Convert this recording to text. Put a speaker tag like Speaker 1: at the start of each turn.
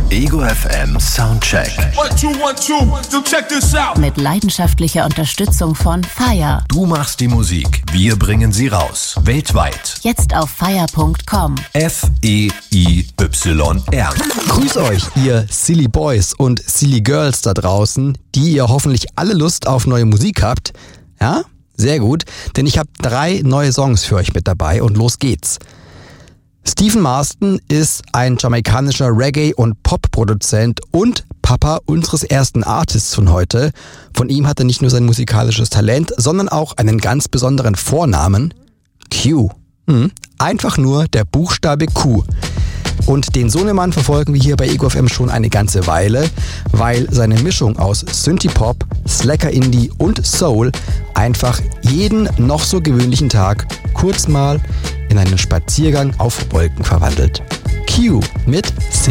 Speaker 1: Ego FM Soundcheck.
Speaker 2: 1, 2, 1, 2, so check this out.
Speaker 3: Mit leidenschaftlicher Unterstützung von FIRE.
Speaker 1: Du machst die Musik, wir bringen sie raus. Weltweit.
Speaker 3: Jetzt auf FIRE.com.
Speaker 1: FEIYR.
Speaker 4: Grüß euch, ihr Silly Boys und Silly Girls da draußen, die ihr hoffentlich alle Lust auf neue Musik habt. Ja, sehr gut, denn ich habe 3 neue Songs für euch mit dabei und los geht's. Stephen Marston ist ein jamaikanischer Reggae- und Pop-Produzent und Papa unseres ersten Artists von heute. Von ihm hat er nicht nur sein musikalisches Talent, sondern auch einen ganz besonderen Vornamen, Q. Einfach nur der Buchstabe Q. Und den Sohnemann verfolgen wir hier bei Ego FM schon eine ganze Weile, weil seine Mischung aus Synthie-Pop, Slacker-Indie und Soul einfach jeden noch so gewöhnlichen Tag kurz mal in einen Spaziergang auf Wolken verwandelt. Q mit